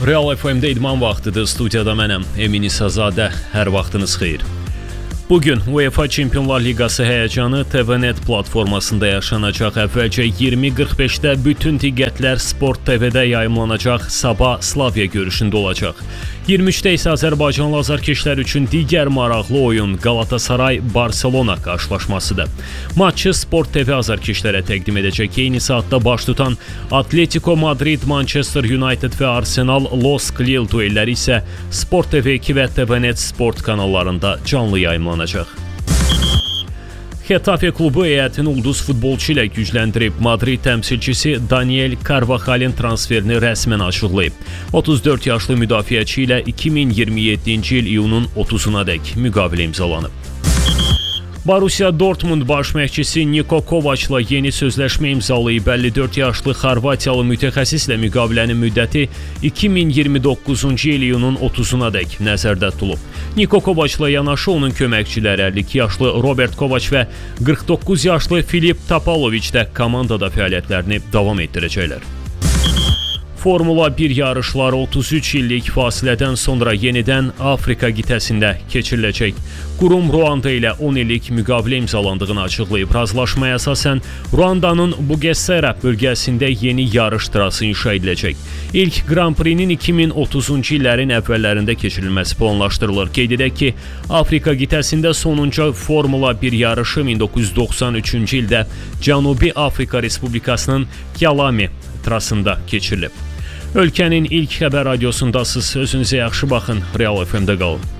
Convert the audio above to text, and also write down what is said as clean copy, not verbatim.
Real FM-də idman vaxtıdır, studiyada mənəm, Emin İsazadə, hər vaxtınız xeyir. Bugün UEFA Çempionlar Liqası həyəcanı TVNet platformasında yaşanacaq. Əvvəlcə 20:45-də bütün diqqətlər Sport TV-də yayımlanacaq, sabah Slavia görüşündə olacaq. 23-də isə Azərbaycanlı azarkeşlər üçün digər maraqlı oyun Galatasaray-Barselona qarşılaşmasıdır. Maçı Sport TV azarkeşlərə təqdim edəcək. Eyni saatda baş tutan Atletico Madrid, Manchester United və Arsenal Los Lille duelləri isə Sport TV2 və TVNet Sport kanallarında canlı yayımlanacaq. Xetafe klubu heyətini ulduz futbolçu ilə gücləndirib. Madrid təmsilçisi Daniel Carvajal'in transferini rəsmən açıqlayıb. 34 yaşlı müdafiəçi ilə 2027-ci il iyunun 30-unadək müqavilə imzalanıb. Borussia Dortmund baş məşqçisi Niko Kovac'la yeni sözləşmə imzalayıb. 54 yaşlı Xorvatiyalı mütəxəssislə müqavilənin müddəti 2029-cu il iyunun 30-unadək nəzərdə tutulub. Niko Kovac'la yanaşı onun köməkçiləri 52 yaşlı Robert Kovac və 49 yaşlı Filip Topalovic də komandada fəaliyyətlərini davam etdirəcəklər. Formula 1 yarışları 33 illik fasilədən sonra yenidən Afrika qitəsində keçiriləcək. Qurum Ruanda ilə 10 illik müqavilə imzalandığını açıqlayıb. Razılaşmaya əsasən Ruandanın Bugesera bölgəsində yeni yarış trası inşa ediləcək. İlk Grand Prix-nin 2030-cu illərin əvvəllərində keçirilməsi planlaşdırılır. Qeyd edək ki, Afrika qitəsində sonuncu Formula 1 yarışı 1993-cü ildə Cənubi Afrika Respublikasının Kyalami trasında keçirilib. Ölkənin ilk xəbər radiosundasınız. Özünüzə yaxşı baxın. Real FM-də qalın.